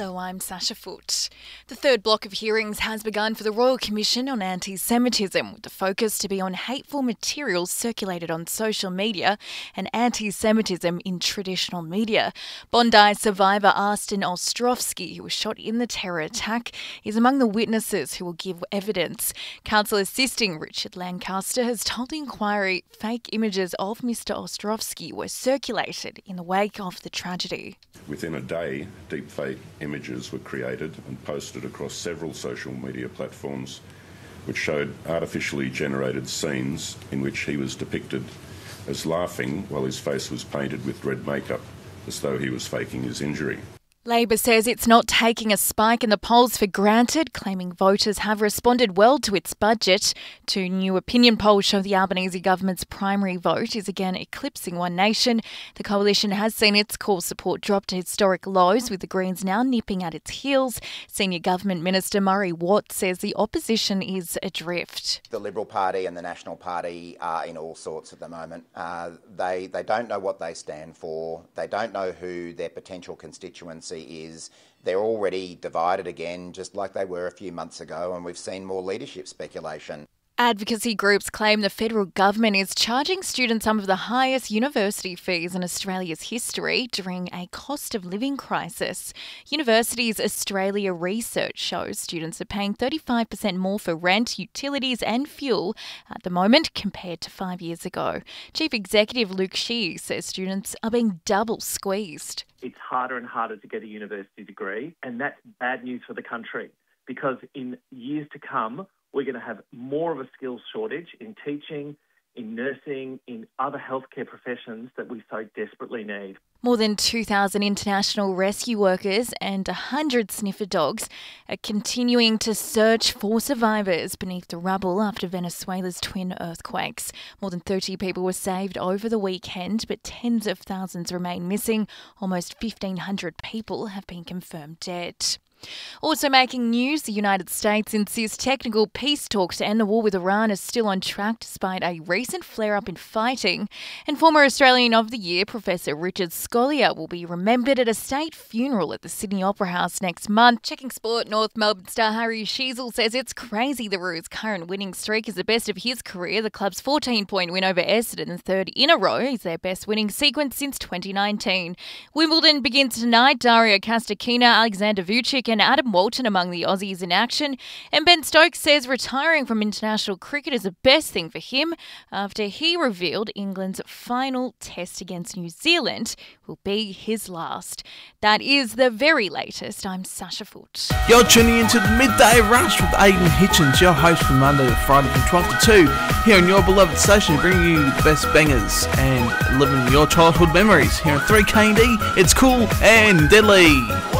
Hello, I'm Sasha Foote. The third block of hearings has begun for the Royal Commission on Anti-Semitism, with the focus to be on hateful materials circulated on social media and anti-Semitism in traditional media. Bondi survivor Arsten Ostrovsky, who was shot in the terror attack, is among the witnesses who will give evidence. Counsel assisting Richard Lancaster has told the inquiry fake images of Mr Ostrovsky were circulated in the wake of the tragedy. Within a day, deepfake images were created and posted across several social media platforms which showed artificially generated scenes in which he was depicted as laughing while his face was painted with red makeup, as though he was faking his injury. Labor says it's not taking a spike in the polls for granted, claiming voters have responded well to its budget. Two new opinion polls show the Albanese government's primary vote is again eclipsing One Nation. The coalition has seen its core support drop to historic lows, with the Greens now nipping at its heels. Senior Government Minister Murray Watt says the opposition is adrift. The Liberal Party and the National Party are in all sorts at the moment. They don't know what they stand for. They don't know who their potential constituency is. They're already divided again, just like they were a few months ago, and we've seen more leadership speculation. Advocacy groups claim the federal government is charging students some of the highest university fees in Australia's history during a cost of living crisis. Universities Australia research shows students are paying 35% more for rent, utilities and fuel at the moment compared to 5 years ago. Chief Executive Luke Shee says students are being double squeezed. It's harder and harder to get a university degree, and that's bad news for the country, because in years to come, we're going to have more of a skills shortage in teaching, in nursing, in other healthcare professions that we so desperately need. More than 2,000 international rescue workers and 100 sniffer dogs are continuing to search for survivors beneath the rubble after Venezuela's twin earthquakes. More than 30 people were saved over the weekend, but tens of thousands remain missing. Almost 1,500 people have been confirmed dead. Also making news, the United States insists technical peace talks to end the war with Iran are still on track despite a recent flare-up in fighting. And former Australian of the Year, Professor Richard Scolyer, will be remembered at a state funeral at the Sydney Opera House next month. Checking sport, North Melbourne star Harry Sheezel says it's crazy the Roos' current winning streak is the best of his career. The club's 14-point win over Essendon, the third in a row, is their best winning sequence since 2019. Wimbledon begins tonight. Daria Kasatkina, Alexander Vucic and Adam Walton among the Aussies in action. And Ben Stokes says retiring from international cricket is the best thing for him after he revealed England's final test against New Zealand will be his last. That is the very latest. I'm Sasha Foote. You're tuning into the Midday Rush with Aidan Hitchens, your host from Monday to Friday from 12 to 2, here on your beloved station, bringing you the best bangers and living your childhood memories. Here at 3KD, it's cool and deadly.